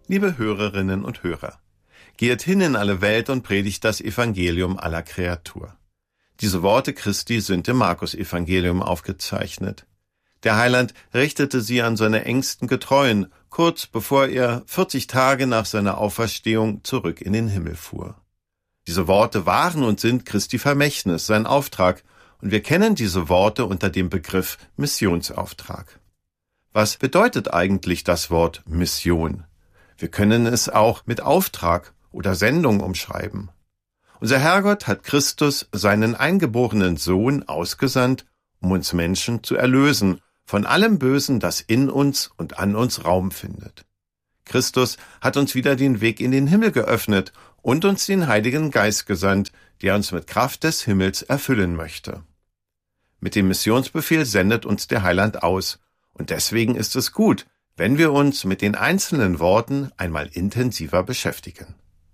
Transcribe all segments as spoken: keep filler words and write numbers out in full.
Liebe Hörerinnen und Hörer, geht hin in alle Welt und predigt das Evangelium aller Kreatur. Diese Worte Christi sind im Markus-Evangelium aufgezeichnet. Der Heiland richtete sie an seine engsten Getreuen, kurz bevor er vierzig Tage nach seiner Auferstehung zurück in den Himmel fuhr. Diese Worte waren und sind Christi Vermächtnis, sein Auftrag, und wir kennen diese Worte unter dem Begriff Missionsauftrag. Was bedeutet eigentlich das Wort Mission? Wir können es auch mit Auftrag oder Sendung umschreiben. Unser Herrgott hat Christus, seinen eingeborenen Sohn, ausgesandt, um uns Menschen zu erlösen von allem Bösen, das in uns und an uns Raum findet. Christus hat uns wieder den Weg in den Himmel geöffnet und uns den Heiligen Geist gesandt, der uns mit Kraft des Himmels erfüllen möchte. Mit dem Missionsbefehl sendet uns der Heiland aus, und deswegen ist es gut, wenn wir uns mit den einzelnen Worten einmal intensiver beschäftigen.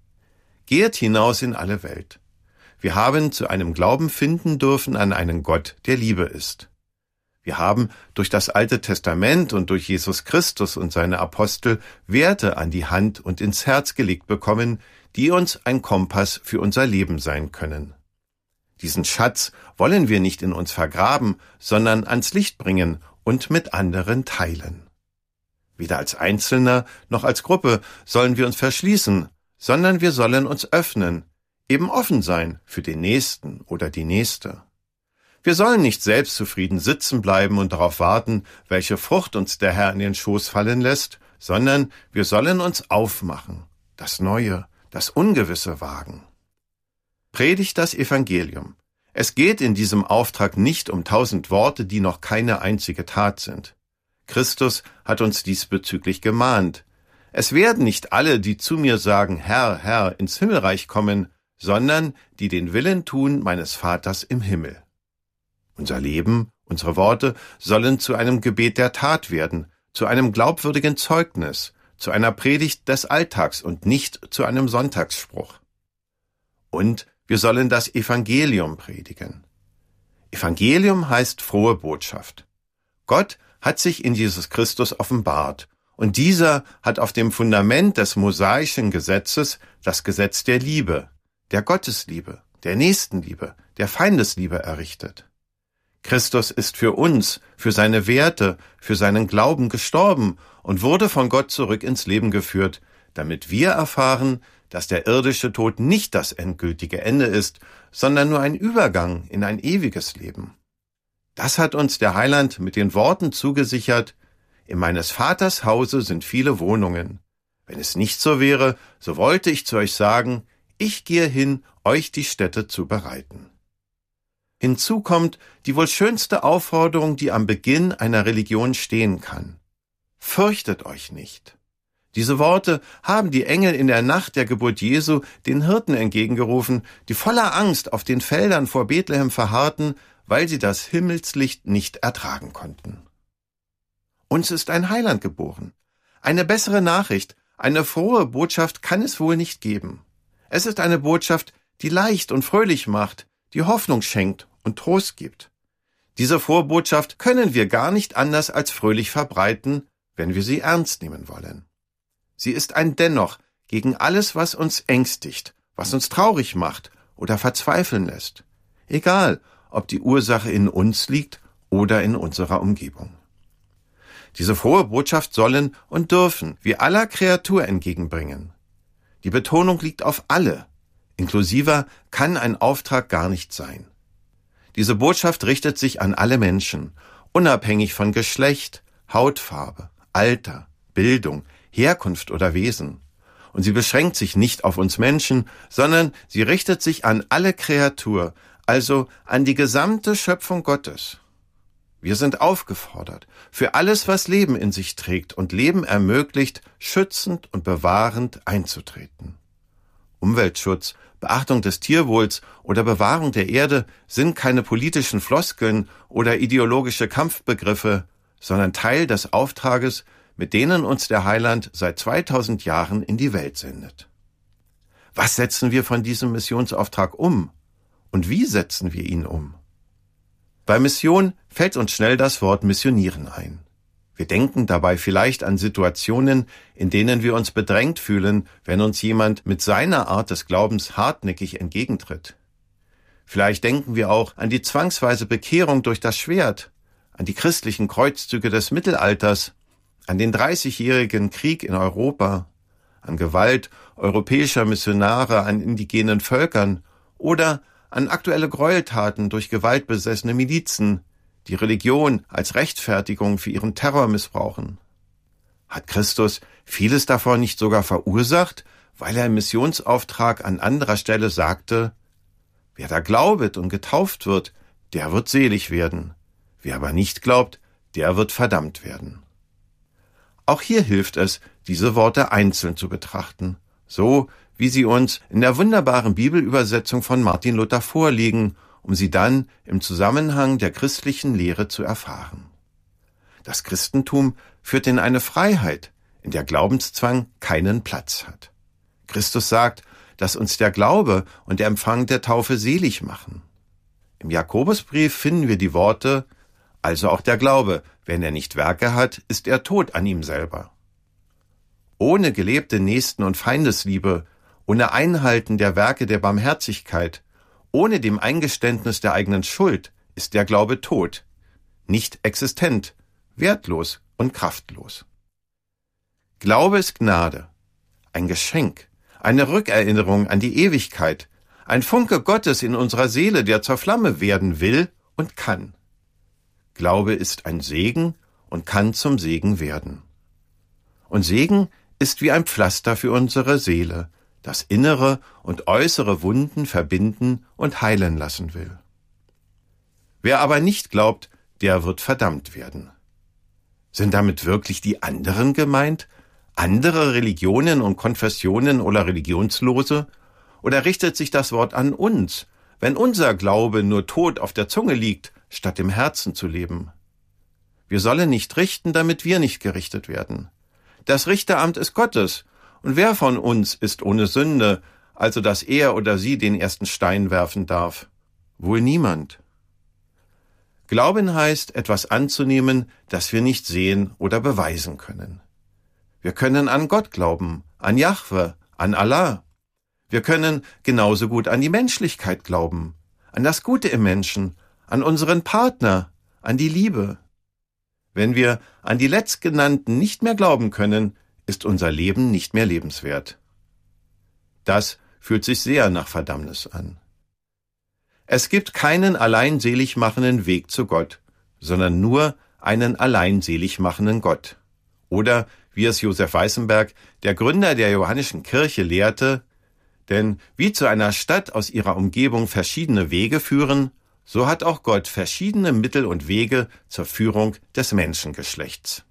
Geht hinaus in alle Welt. Wir haben zu einem Glauben finden dürfen an einen Gott, der Liebe ist. Wir haben durch das Alte Testament und durch Jesus Christus und seine Apostel Werte an die Hand und ins Herz gelegt bekommen, die uns ein Kompass für unser Leben sein können. Diesen Schatz wollen wir nicht in uns vergraben, sondern ans Licht bringen und mit anderen teilen. Weder als Einzelner noch als Gruppe sollen wir uns verschließen, sondern wir sollen uns öffnen, eben offen sein für den Nächsten oder die Nächste. Wir sollen nicht selbstzufrieden sitzen bleiben und darauf warten, welche Frucht uns der Herr in den Schoß fallen lässt, sondern wir sollen uns aufmachen, das Neue, das Ungewisse wagen. Predigt das Evangelium. Es geht in diesem Auftrag nicht um tausend Worte, die noch keine einzige Tat sind. Christus hat uns diesbezüglich gemahnt. Es werden nicht alle, die zu mir sagen, Herr, Herr, ins Himmelreich kommen, sondern die den Willen tun meines Vaters im Himmel. Unser Leben, unsere Worte sollen zu einem Gebet der Tat werden, zu einem glaubwürdigen Zeugnis, zu einer Predigt des Alltags und nicht zu einem Sonntagsspruch. Und wir sollen das Evangelium predigen. Evangelium heißt frohe Botschaft. Gott hat sich in Jesus Christus offenbart, und dieser hat auf dem Fundament des mosaischen Gesetzes das Gesetz der Liebe, der Gottesliebe, der Nächstenliebe, der Feindesliebe errichtet. Christus ist für uns, für seine Werte, für seinen Glauben gestorben und wurde von Gott zurück ins Leben geführt, damit wir erfahren, dass der irdische Tod nicht das endgültige Ende ist, sondern nur ein Übergang in ein ewiges Leben. Das hat uns der Heiland mit den Worten zugesichert: In meines Vaters Hause sind viele Wohnungen. Wenn es nicht so wäre, so wollte ich zu euch sagen, ich gehe hin, euch die Stätte zu bereiten. Hinzu kommt die wohl schönste Aufforderung, die am Beginn einer Religion stehen kann. Fürchtet euch nicht. Diese Worte haben die Engel in der Nacht der Geburt Jesu den Hirten entgegengerufen, die voller Angst auf den Feldern vor Bethlehem verharrten, weil sie das Himmelslicht nicht ertragen konnten. Uns ist ein Heiland geboren. Eine bessere Nachricht, eine frohe Botschaft kann es wohl nicht geben. Es ist eine Botschaft, die leicht und fröhlich macht, die Hoffnung schenkt und Trost gibt. Diese frohe Botschaft können wir gar nicht anders als fröhlich verbreiten, wenn wir sie ernst nehmen wollen. Sie ist ein Dennoch gegen alles, was uns ängstigt, was uns traurig macht oder verzweifeln lässt. Egal, ob die Ursache in uns liegt oder in unserer Umgebung. Diese frohe Botschaft sollen und dürfen wir aller Kreatur entgegenbringen. Die Betonung liegt auf alle. Inklusiver kann ein Auftrag gar nicht sein. Diese Botschaft richtet sich an alle Menschen, unabhängig von Geschlecht, Hautfarbe, Alter, Bildung, Herkunft oder Wesen. Und sie beschränkt sich nicht auf uns Menschen, sondern sie richtet sich an alle Kreatur, also an die gesamte Schöpfung Gottes. Wir sind aufgefordert, für alles, was Leben in sich trägt und Leben ermöglicht, schützend und bewahrend einzutreten. Umweltschutz, Beachtung des Tierwohls oder Bewahrung der Erde sind keine politischen Floskeln oder ideologische Kampfbegriffe, sondern Teil des Auftrages, mit denen uns der Heiland seit zweitausend Jahren in die Welt sendet. Was setzen wir von diesem Missionsauftrag um? Und wie setzen wir ihn um? Bei Mission fällt uns schnell das Wort missionieren ein. Wir denken dabei vielleicht an Situationen, in denen wir uns bedrängt fühlen, wenn uns jemand mit seiner Art des Glaubens hartnäckig entgegentritt. Vielleicht denken wir auch an die zwangsweise Bekehrung durch das Schwert, an die christlichen Kreuzzüge des Mittelalters, an den dreißigjährigen Krieg in Europa, an Gewalt europäischer Missionare an indigenen Völkern oder an aktuelle Gräueltaten durch gewaltbesessene Milizen, die Religion als Rechtfertigung für ihren Terror missbrauchen. Hat Christus vieles davon nicht sogar verursacht, weil er im Missionsauftrag an anderer Stelle sagte, wer da glaubet und getauft wird, der wird selig werden. Wer aber nicht glaubt, der wird verdammt werden. Auch hier hilft es, diese Worte einzeln zu betrachten, so wie sie uns in der wunderbaren Bibelübersetzung von Martin Luther vorliegen, um sie dann im Zusammenhang der christlichen Lehre zu erfahren. Das Christentum führt in eine Freiheit, in der Glaubenszwang keinen Platz hat. Christus sagt, dass uns der Glaube und der Empfang der Taufe selig machen. Im Jakobusbrief finden wir die Worte, also auch der Glaube, wenn er nicht Werke hat, ist er tot an ihm selber. Ohne gelebte Nächsten- und Feindesliebe, ohne Einhalten der Werke der Barmherzigkeit, ohne dem Eingeständnis der eigenen Schuld ist der Glaube tot, nicht existent, wertlos und kraftlos. Glaube ist Gnade, ein Geschenk, eine Rückerinnerung an die Ewigkeit, ein Funke Gottes in unserer Seele, der zur Flamme werden will und kann. Glaube ist ein Segen und kann zum Segen werden. Und Segen ist wie ein Pflaster für unsere Seele, das innere und äußere Wunden verbinden und heilen lassen will. Wer aber nicht glaubt, der wird verdammt werden. Sind damit wirklich die anderen gemeint? Andere Religionen und Konfessionen oder Religionslose? Oder richtet sich das Wort an uns, wenn unser Glaube nur tot auf der Zunge liegt, statt im Herzen zu leben? Wir sollen nicht richten, damit wir nicht gerichtet werden. Das Richteramt ist Gottes, und wer von uns ist ohne Sünde, also dass er oder sie den ersten Stein werfen darf? Wohl niemand. Glauben heißt, etwas anzunehmen, das wir nicht sehen oder beweisen können. Wir können an Gott glauben, an Jahwe, an Allah. Wir können genauso gut an die Menschlichkeit glauben, an das Gute im Menschen, an unseren Partner, an die Liebe. Wenn wir an die Letztgenannten nicht mehr glauben können, ist unser Leben nicht mehr lebenswert. Das fühlt sich sehr nach Verdammnis an. Es gibt keinen allein selig machenden Weg zu Gott, sondern nur einen allein selig machenden Gott. Oder, wie es Josef Weißenberg, der Gründer der Johannischen Kirche, lehrte, denn wie zu einer Stadt aus ihrer Umgebung verschiedene Wege führen, so hat auch Gott verschiedene Mittel und Wege zur Führung des Menschengeschlechts.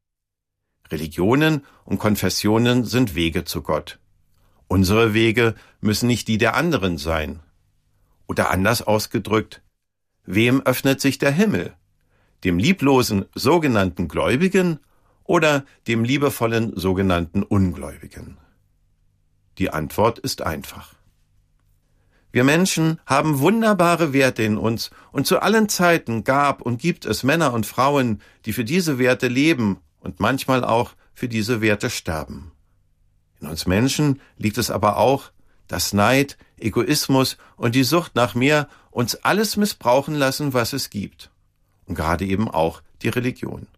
Religionen und Konfessionen sind Wege zu Gott. Unsere Wege müssen nicht die der anderen sein. Oder anders ausgedrückt, wem öffnet sich der Himmel? Dem lieblosen sogenannten Gläubigen oder dem liebevollen sogenannten Ungläubigen? Die Antwort ist einfach. Wir Menschen haben wunderbare Werte in uns und zu allen Zeiten gab und gibt es Männer und Frauen, die für diese Werte leben und manchmal auch für diese Werte sterben. In uns Menschen liegt es aber auch, dass Neid, Egoismus und die Sucht nach mehr uns alles missbrauchen lassen, was es gibt. Und gerade eben auch die Religion.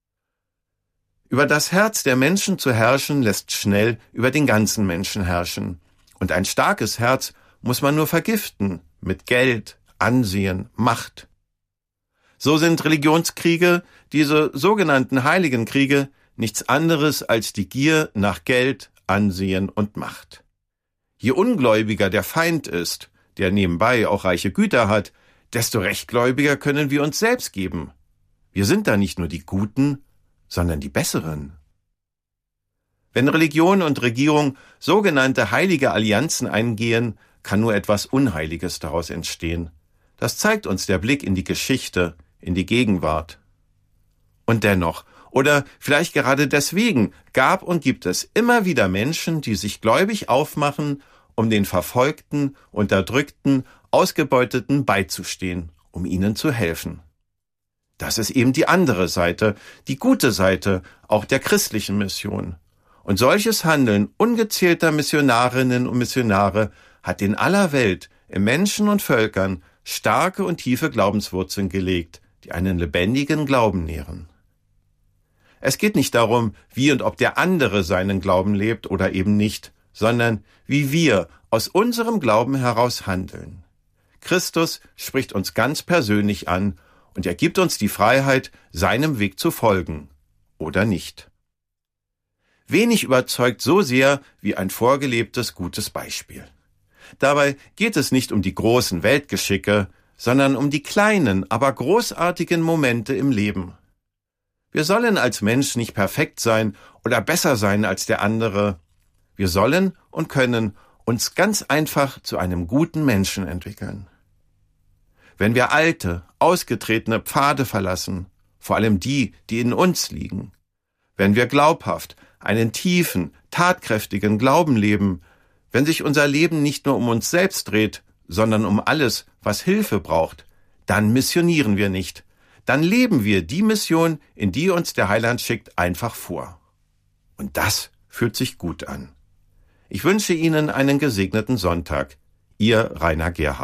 Über das Herz der Menschen zu herrschen, lässt schnell über den ganzen Menschen herrschen. Und ein starkes Herz muss man nur vergiften mit Geld, Ansehen, Macht. So sind Religionskriege, diese sogenannten heiligen Kriege, nichts anderes als die Gier nach Geld, Ansehen und Macht. Je ungläubiger der Feind ist, der nebenbei auch reiche Güter hat, desto rechtgläubiger können wir uns selbst geben. Wir sind da nicht nur die Guten, sondern die Besseren. Wenn Religion und Regierung sogenannte heilige Allianzen eingehen, kann nur etwas Unheiliges daraus entstehen. Das zeigt uns der Blick in die Geschichte, in die Gegenwart. Und dennoch, oder vielleicht gerade deswegen, gab und gibt es immer wieder Menschen, die sich gläubig aufmachen, um den Verfolgten, Unterdrückten, Ausgebeuteten beizustehen, um ihnen zu helfen. Das ist eben die andere Seite, die gute Seite auch der christlichen Mission. Und solches Handeln ungezählter Missionarinnen und Missionare hat in aller Welt, in Menschen und Völkern, starke und tiefe Glaubenswurzeln gelegt, die einen lebendigen Glauben nähren. Es geht nicht darum, wie und ob der andere seinen Glauben lebt oder eben nicht, sondern wie wir aus unserem Glauben heraus handeln. Christus spricht uns ganz persönlich an und er gibt uns die Freiheit, seinem Weg zu folgen oder nicht. Wenig überzeugt so sehr wie ein vorgelebtes gutes Beispiel. Dabei geht es nicht um die großen Weltgeschicke, sondern um die kleinen, aber großartigen Momente im Leben. Wir sollen als Mensch nicht perfekt sein oder besser sein als der andere. Wir sollen und können uns ganz einfach zu einem guten Menschen entwickeln. Wenn wir alte, ausgetretene Pfade verlassen, vor allem die, die in uns liegen, wenn wir glaubhaft einen tiefen, tatkräftigen Glauben leben, wenn sich unser Leben nicht nur um uns selbst dreht, sondern um alles, was Hilfe braucht, dann missionieren wir nicht. Dann leben wir die Mission, in die uns der Heiland schickt, einfach vor. Und das fühlt sich gut an. Ich wünsche Ihnen einen gesegneten Sonntag. Ihr Rainer Gerhardt.